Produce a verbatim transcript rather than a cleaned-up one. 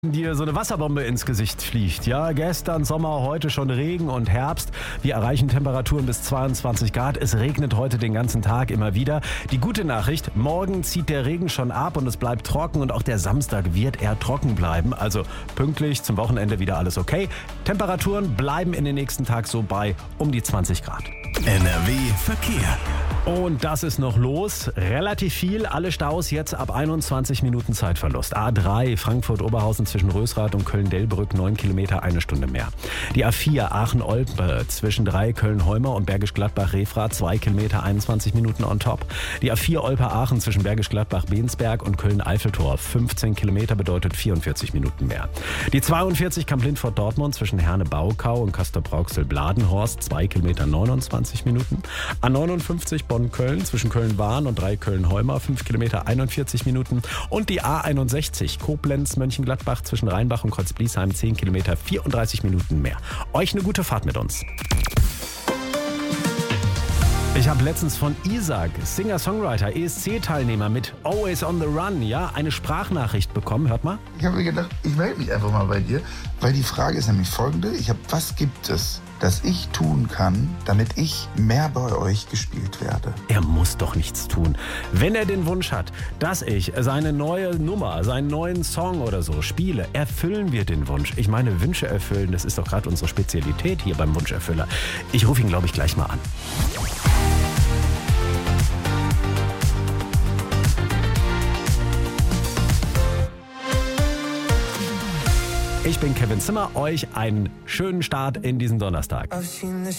Dir so eine Wasserbombe ins Gesicht fliegt. Ja, gestern Sommer, heute schon Regen und Herbst. Wir erreichen Temperaturen bis zweiundzwanzig Grad. Es regnet heute den ganzen Tag immer wieder. Die gute Nachricht, morgen zieht der Regen schon ab und es bleibt trocken und auch der Samstag wird eher trocken bleiben. Also pünktlich zum Wochenende wieder alles okay. Temperaturen bleiben in den nächsten Tag so bei um die zwanzig Grad. N R W Verkehr. Und das ist noch los. Relativ viel. Alle Staus jetzt ab einundzwanzig Minuten Zeitverlust. A drei Frankfurt-Oberhausen zwischen Rösrath und Köln-Delbrück, neun Kilometer, eine Stunde mehr. Die A vier Aachen-Olpe zwischen drei Köln-Heumer und Bergisch-Gladbach-Refrath, zwei Kilometer, einundzwanzig Minuten on top. Die A vier Olpe-Aachen zwischen Bergisch-Gladbach-Bensberg und Köln-Eiffeltor, fünfzehn Kilometer, bedeutet vierundvierzig Minuten mehr. Die zweiundvierzig Kamp-Lindfort-Dortmund zwischen Herne-Baukau und Castrop-Rauxel-Bladenhorst, zwei Kilometer, neunundzwanzig Minuten. A neunundfünfzig Bonn-Köln zwischen Köln-Wahn und drei Köln-Heumer, fünf Kilometer, einundvierzig Minuten. Und die A einundsechzig Koblenz-Mönchengladbach zwischen Rheinbach und Kreuzbliesheim, zehn Kilometer, vierunddreißig Minuten mehr. Euch eine gute Fahrt mit uns. Ich habe letztens von Isaac, Singer-Songwriter, E S C-Teilnehmer mit Always on the Run, ja, eine Sprachnachricht bekommen. Hört mal. Ich habe mir gedacht, ich melde mich einfach mal bei dir, weil die Frage ist nämlich folgende. Ich habe, was gibt es, das ich tun kann, damit ich mehr bei euch gespielt werde? Er muss doch nichts tun. Wenn er den Wunsch hat, dass ich seine neue Nummer, seinen neuen Song oder so spiele, erfüllen wir den Wunsch. Ich meine, Wünsche erfüllen, das ist doch gerade unsere Spezialität hier beim Wunscherfüller. Ich rufe ihn, glaube ich, gleich mal an. Ich bin Kevin Zimmer, euch einen schönen Start in diesen Donnerstag.